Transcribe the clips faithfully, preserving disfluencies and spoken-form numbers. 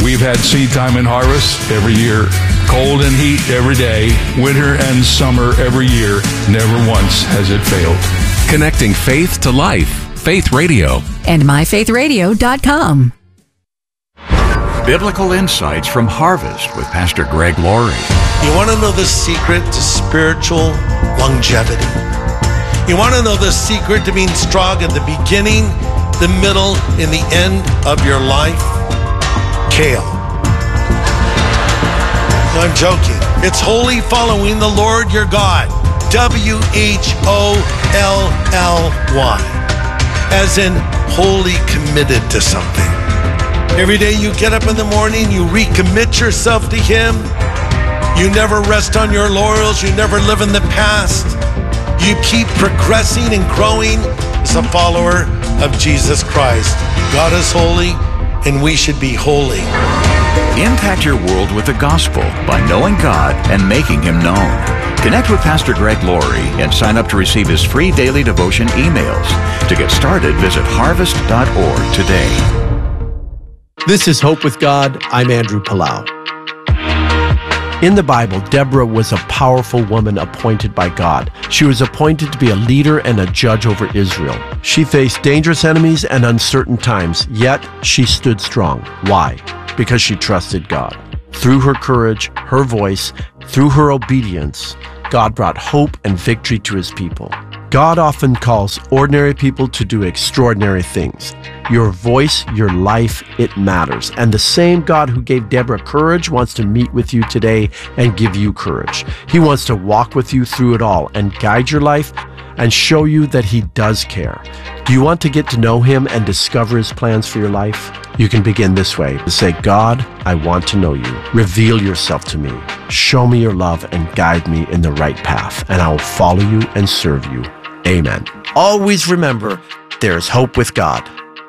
We've had seed time and harvest every year, cold and heat every day, winter and summer every year. Never once has it failed. Connecting faith to life. Faith Radio. And my faith radio dot com. Biblical insights from Harvest with Pastor Greg Laurie. You want to know the secret to spiritual longevity? You want to know the secret to being strong at the beginning, the middle, and the end of your life? Kale. No, I'm joking. It's wholly following the Lord your God. W H O L L Y. As in wholly committed to something. Every day you get up in the morning, you recommit yourself to Him. You never rest on your laurels. You never live in the past. You keep progressing and growing as a follower of Jesus Christ. God is holy, and we should be holy. Impact your world with the gospel by knowing God and making Him known. Connect with Pastor Greg Laurie and sign up to receive his free daily devotion emails. To get started, visit harvest dot org today. This is Hope with God. I'm Andrew Palau. In the Bible, Deborah was a powerful woman appointed by God. She was appointed to be a leader and a judge over Israel. She faced dangerous enemies and uncertain times, yet she stood strong. Why? Because she trusted God. Through her courage, her voice, through her obedience, God brought hope and victory to His people. God often calls ordinary people to do extraordinary things. Your voice, your life, it matters. And the same God who gave Deborah courage wants to meet with you today and give you courage. He wants to walk with you through it all and guide your life and show you that He does care. Do you want to get to know Him and discover His plans for your life? You can begin this way. Say, God, I want to know You. Reveal Yourself to me. Show me Your love and guide me in the right path, and I will follow You and serve You. Amen. Always remember, there is hope with God.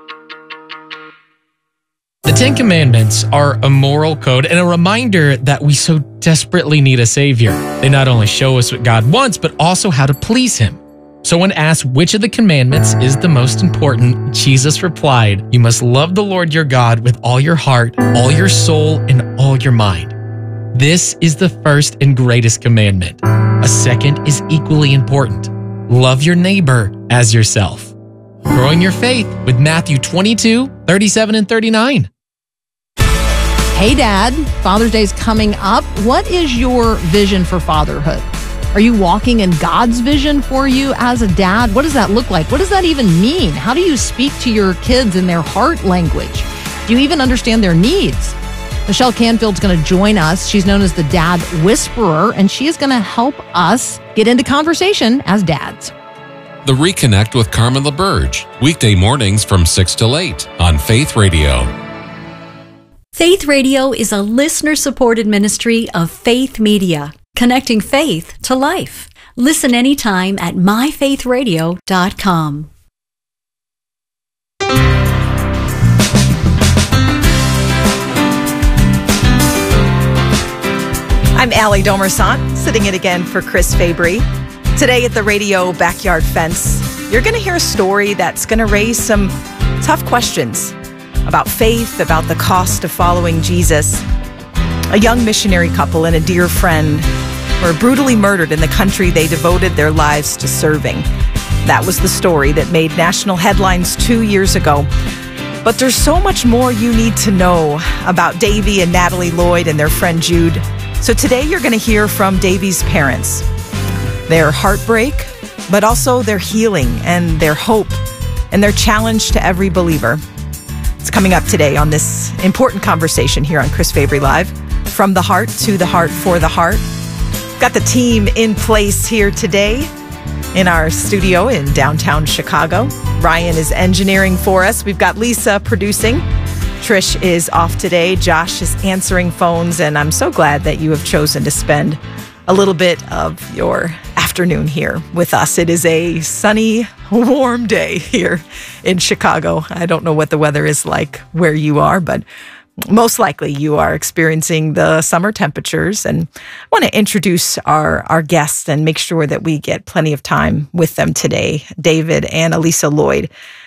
The Ten Commandments are a moral code and a reminder that we so desperately need a Savior. They not only show us what God wants, but also how to please Him. So when asked which of the commandments is the most important, Jesus replied, "You must love the Lord your God with all your heart, all your soul, and all your mind." This is the first and greatest commandment. A second is equally important. Love your neighbor as yourself. Growing your faith with Matthew twenty-two, thirty-seven, and thirty-nine. Hey, Dad, Father's Day is coming up. What is your vision for fatherhood? Are you walking in God's vision for you as a dad? What does that look like? What does that even mean? How do you speak to your kids in their heart language? Do you even understand their needs? Michelle Canfield's going to join us. She's known as the Dad Whisperer, and she is going to help us get into conversation as dads. The Reconnect with Carmen LaBerge, weekday mornings from six till eight on Faith Radio. Faith Radio is a listener-supported ministry of Faith Media, connecting faith to life. Listen anytime at my faith radio dot com. I'm Allie Domersant, sitting in again for Chris Fabry. Today at the Radio Backyard Fence, you're going to hear a story that's going to raise some tough questions about faith, about the cost of following Jesus. A young missionary couple and a dear friend were brutally murdered in the country they devoted their lives to serving. That was the story that made national headlines two years ago. But there's so much more you need to know about Davy and Natalie Lloyd and their friend Jude. So today you're going to hear from Davy's parents. Their heartbreak, but also their healing and their hope and their challenge to every believer. It's coming up today on this important conversation here on Chris Fabry Live. From the heart to the heart for the heart. Got the team in place here today in our studio in downtown Chicago. Ryan is engineering for us. We've got Lisa producing. Trish is off today. Josh is answering phones. And I'm so glad that you have chosen to spend a little bit of your afternoon here with us. It is a sunny, warm day here in Chicago. I don't know what the weather is like where you are, but most likely you are experiencing the summer temperatures. And I want to introduce our, our guests and make sure that we get plenty of time with them today, David and Elisa Lloyd.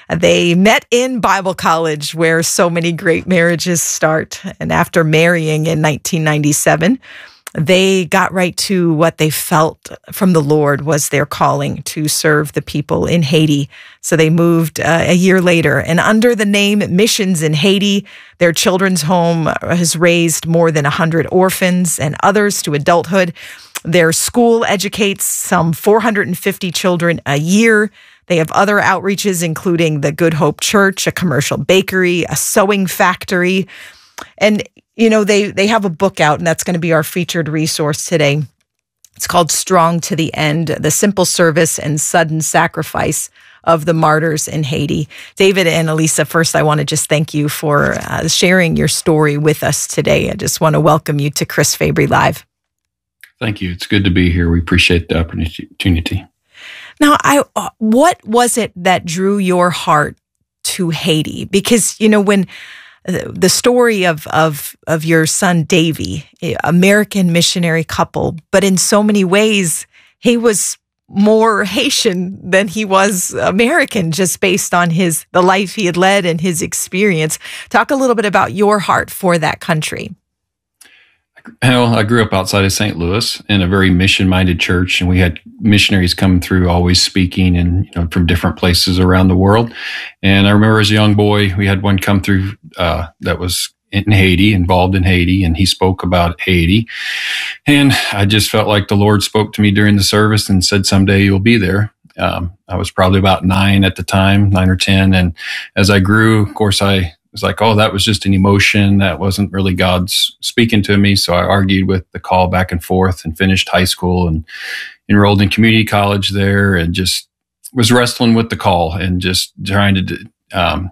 They met in Bible college, where so many great marriages start. And after marrying in nineteen ninety-seven, they got right to what they felt from the Lord was their calling to serve the people in Haiti. So they moved uh, a year later. And under the name Missions in Haiti, their children's home has raised more than one hundred orphans and others to adulthood. Their school educates some four hundred fifty children a year. They have other outreaches, including the Good Hope Church, a commercial bakery, a sewing factory. And, you know, they, they have a book out, and that's going to be our featured resource today. It's called Strong to the End, The Simple Service and Sudden Sacrifice of the Martyrs in Haiti. David and Elisa, first, I want to just thank you for uh, sharing your story with us today. I just want to welcome you to Chris Fabry Live. Thank you. It's good to be here. We appreciate the opportunity. Now, I what was it that drew your heart to Haiti? Because, you know, when the story of of of your son Davy, American missionary couple, but in so many ways he was more Haitian than he was American, just based on his the life he had led and his experience. Talk a little bit about your heart for that country. Well, I grew up outside of Saint Louis in a very mission-minded church, and we had missionaries coming through, always speaking, and you know, from different places around the world. And I remember as a young boy, we had one come through uh, that was in Haiti, involved in Haiti, and he spoke about Haiti. And I just felt like the Lord spoke to me during the service and said, "Someday you'll be there." Um, I was probably about nine at the time, nine or ten, and as I grew, of course, I It was like, oh, that was just an emotion. That wasn't really God's speaking to me. So I argued with the call back and forth and finished high school and enrolled in community college there and just was wrestling with the call and just trying to um,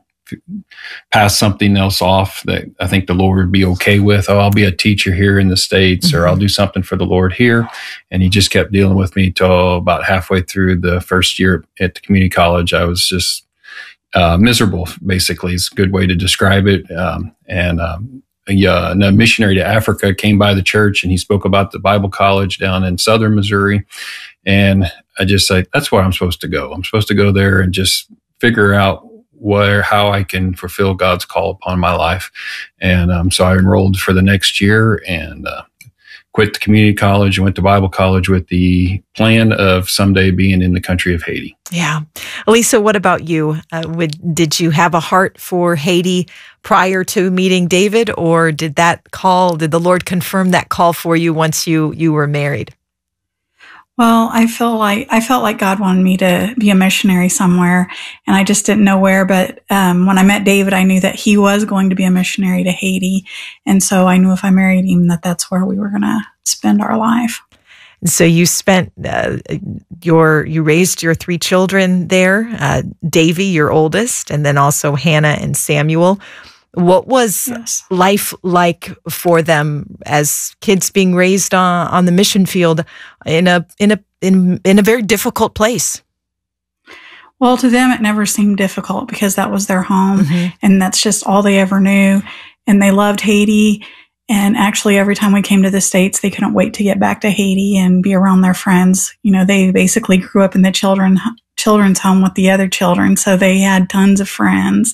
pass something else off that I think the Lord would be okay with. Oh, I'll be a teacher here in the States, mm-hmm. or I'll do something for the Lord here. And he just kept dealing with me till about halfway through the first year at the community college. I was just Uh, miserable, basically, is a good way to describe it. Um, and um, a, uh, a missionary to Africa came by the church, and he spoke about the Bible college down in southern Missouri. And I just said, that's where I'm supposed to go. I'm supposed to go there and just figure out where, how I can fulfill God's call upon my life. And um, so I enrolled for the next year and uh, quit the community college and went to Bible college with the plan of someday being in the country of Haiti. Yeah. Elisa, what about you? Uh, would, did you have a heart for Haiti prior to meeting David, or did that call, did the Lord confirm that call for you once you, you were married? Well, I feel like I felt like God wanted me to be a missionary somewhere, and I just didn't know where. But um, when I met David, I knew that he was going to be a missionary to Haiti, and so I knew if I married him, that that's where we were going to spend our life. So you spent uh, your you raised your three children there, uh, Davy, your oldest, and then also Hannah and Samuel. What was yes. life like for them as kids being raised on, on the mission field in a in a in in a very difficult place? Well, to them, it never seemed difficult because that was their home, mm-hmm. and that's just all they ever knew. And they loved Haiti. And actually, every time we came to the States, they couldn't wait to get back to Haiti and be around their friends. You know, they basically grew up in the children children's home with the other children, so they had tons of friends.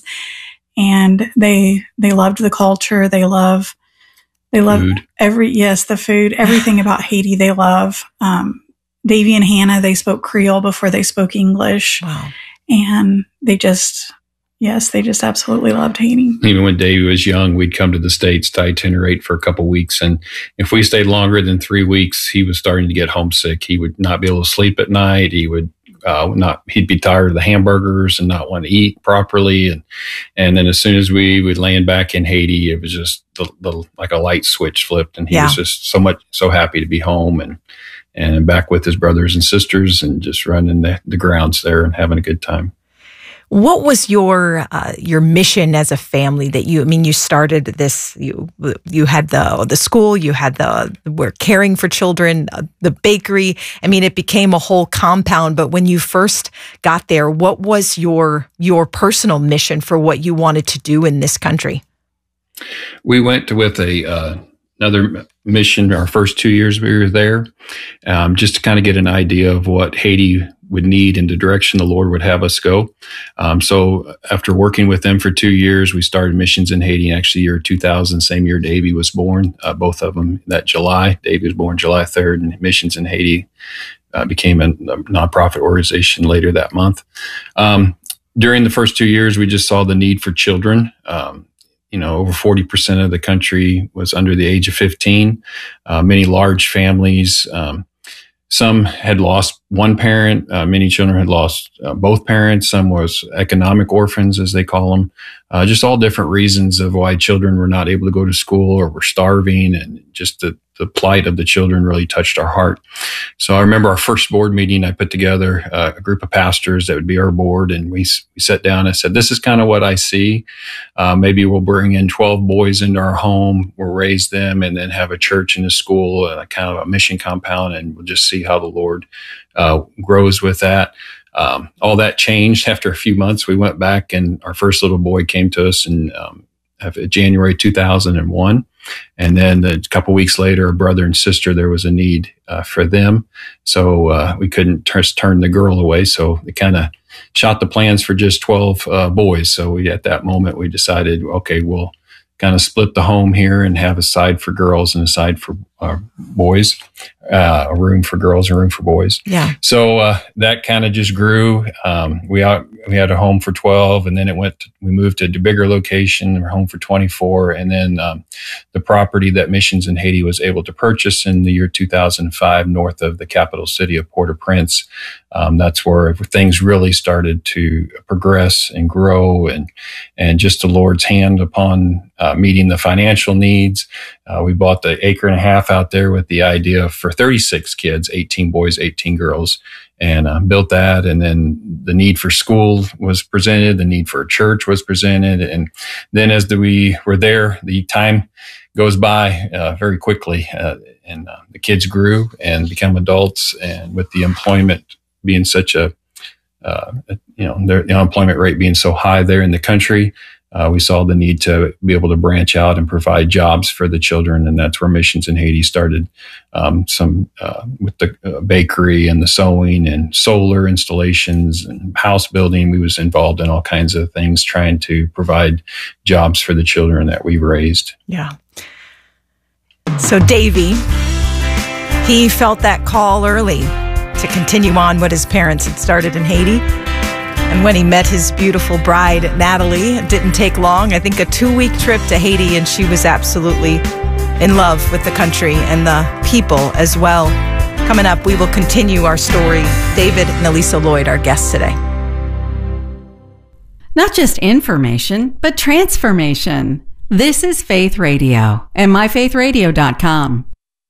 And they they loved the culture. They love they love food. every yes the food, everything about Haiti. They love. Um, Davy and Hannah, they spoke Creole before they spoke English. Wow. And they just yes they just absolutely loved Haiti. Even when Davy was young, we'd come to the States to itinerate for a couple of weeks, and if we stayed longer than three weeks, he was starting to get homesick. He would not be able to sleep at night. He would. Uh, not he'd be tired of the hamburgers and not want to eat properly, and and then as soon as we would land back in Haiti, it was just the, the like a light switch flipped, and he yeah. was just so much so happy to be home and and back with his brothers and sisters and just running the, the grounds there and having a good time. What was your uh, your mission as a family that you, I mean, you started this, you you had the the school, you had the, were caring for children, uh, the bakery. I mean, it became a whole compound. But when you first got there, what was your your personal mission for what you wanted to do in this country? We went to, with a uh, another mission our first two years we were there, um, just to kind of get an idea of what Haiti would need and the direction the Lord would have us go. Um, so after working with them for two years, we started missions in Haiti. Actually, year two thousand, same year Davey was born, uh, both of them that July. Davey was born July third, and missions in Haiti uh, became a, a nonprofit organization later that month. Um, during the first two years, we just saw the need for children. Um, You know, over forty percent of the country was under the age of fifteen. Uh, many large families. Um, some had lost one parent. Uh, many children had lost uh, both parents. Some was economic orphans, as they call them. Uh, just all different reasons of why children were not able to go to school or were starving, and just the, the plight of the children really touched our heart. So I remember our first board meeting, I put together uh, a group of pastors that would be our board, and we, we sat down and said, this is kind of what I see. Uh, maybe we'll bring in twelve boys into our home, we'll raise them, and then have a church and a school, and a kind of a mission compound, and we'll just see how the Lord uh, grows with that. Um, all that changed after a few months. We went back, and our first little boy came to us in um, January two thousand one. And then a couple of weeks later, a brother and sister, there was a need uh, for them. So uh, we couldn't just turn the girl away. So they kind of shot the plans for just twelve uh, boys. So we, at that moment, we decided, okay, we'll kind of split the home here and have a side for girls and a side for uh, boys, uh, a room for girls, a room for boys. Yeah. So uh, that kind of just grew. Um, we out, we had a home for twelve, and then it went. To, we moved to a bigger location. We're home for twenty-four, and then um, the property that Missions in Haiti was able to purchase in the year two thousand five, north of the capital city of Port-au-Prince. Um, that's where things really started to progress and grow, and and just the Lord's hand upon uh, meeting the financial needs. Uh, we bought the acre and a half out there with the idea for thirty-six kids, eighteen boys, eighteen girls, and uh, built that. And then the need for school was presented, the need for a church was presented. And then as the, we were there, the time goes by uh, very quickly, uh, and uh, the kids grew and became adults. And with the employment being such a, uh, you know, the unemployment rate being so high there in the country, Uh, we saw the need to be able to branch out and provide jobs for the children. And that's where Missions in Haiti started, um, some uh, with the uh, bakery and the sewing and solar installations and house building. We was involved in all kinds of things, trying to provide jobs for the children that we raised. Yeah. So Davey, he felt that call early to continue on what his parents had started in Haiti. And when he met his beautiful bride, Natalie, it didn't take long. I think a two-week trip to Haiti, and she was absolutely in love with the country and the people as well. Coming up, we will continue our story. David and Elisa Lloyd, our guests today. Not just information, but transformation. This is Faith Radio and my faith radio dot com.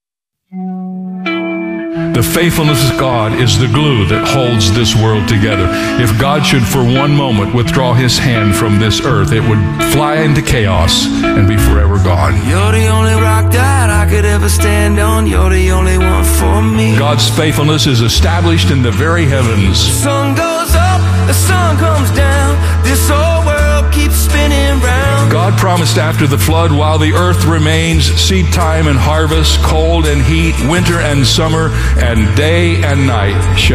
The faithfulness of God is the glue that holds this world together. If God should for one moment withdraw his hand from this earth, it would fly into chaos and be forever gone. You're the only rock that I could ever stand on. You're the only one for me. God's faithfulness is established in the very heavens. The sun goes up, the sun comes down. This whole world keeps spinning round. God promised after the flood, while the earth remains, seed time and harvest, cold and heat, winter and summer, and day and night shall